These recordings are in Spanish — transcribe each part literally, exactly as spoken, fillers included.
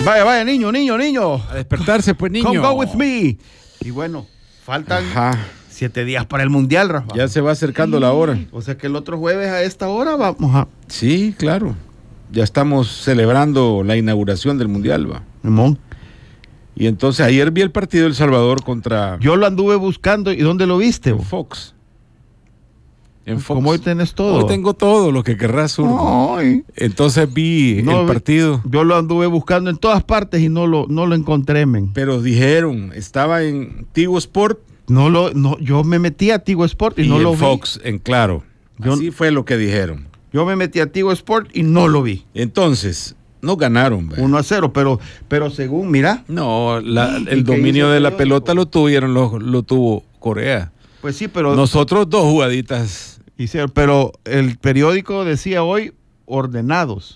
Vaya, vaya, niño, niño, niño. A despertarse, pues, niño. Come go with me. Y bueno, faltan Ajá. siete días para el Mundial, Rafa. Ya se va acercando sí. la hora. O sea que el otro jueves a esta hora vamos a... Sí, claro. Ya estamos celebrando la inauguración del Mundial, va. Simón. Y entonces ayer vi el partido de El Salvador contra... Yo lo anduve buscando. ¿Y dónde lo viste? En Fox. En Fox. Como hoy tenés todo. Hoy tengo todo lo que querrás, Zurdo. Ay. Entonces vi no, el partido. Yo lo anduve buscando en todas partes y no lo, no lo encontré, men. Pero dijeron, estaba en Tigo Sport. No lo, no, yo me metí a Tigo Sport y, y no en lo Fox, vi. en Claro. Yo, Así fue lo que dijeron. Yo me metí a Tigo Sport y no lo vi. Entonces, no ganaron. uno a cero, pero, pero según, mira. No, la, el dominio de la pelota lo tuvieron, lo, lo tuvo Corea. Pues sí, pero... Nosotros dos jugaditas... Hicieron, pero el periódico decía hoy ordenados.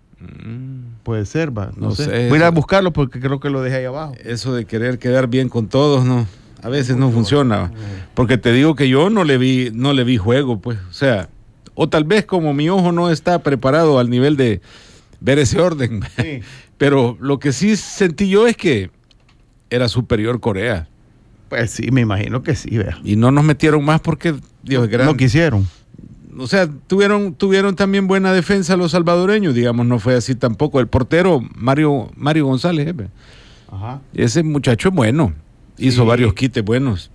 Mm. Puede ser, va. No, no sé. sé. Voy a ir a buscarlo porque creo que lo dejé ahí abajo. Eso de querer quedar bien con todos, no. A veces no funciona. Porque te digo que yo no le vi, no le vi juego, pues. O sea, o tal vez como mi ojo no está preparado al nivel de ver ese orden. Sí. Pero lo que sí sentí yo es que era superior Corea. Pues sí, me imagino que sí, vea. Y no nos metieron más porque Dios es grande. No quisieron. O sea, tuvieron, tuvieron también buena defensa los salvadoreños, digamos, no fue así tampoco. El portero, Mario, Mario González, jefe. Ajá. Ese muchacho es bueno, sí. Hizo varios quites buenos.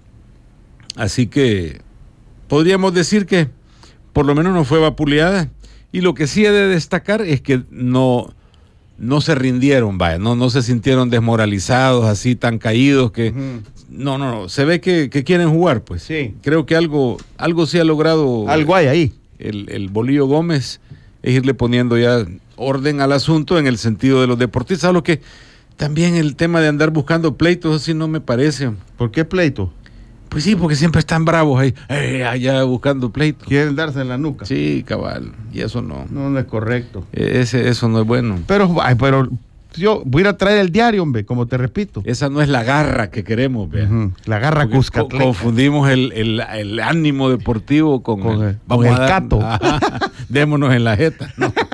Así que podríamos decir que por lo menos no fue vapuleada. Y lo que sí he de destacar es que no... no se rindieron, vaya, no, no se sintieron desmoralizados, así tan caídos que... Uh-huh. No, no, no, se ve que, que quieren jugar, pues. Sí. Creo que algo, algo sí ha logrado... Algo hay ahí. El, el Bolillo Gómez es irle poniendo ya orden al asunto en el sentido de los deportistas, lo que también el tema de andar buscando pleitos, así no me parece. ¿Por qué pleito? Pues sí, porque siempre están bravos ahí, eh, allá buscando pleitos. Quieren darse en la nuca. Sí, cabal, y eso no. No, no es correcto. Ese, eso no es bueno. Pero, ay, pero yo voy a ir a traer el diario, hombre, como te repito. Esa no es la garra que queremos, vea. Uh-huh. La garra cuscatleca. Co- confundimos el, el, el ánimo deportivo con, con el, vamos con el a dar, cato. Ajá, démonos en la jeta. No.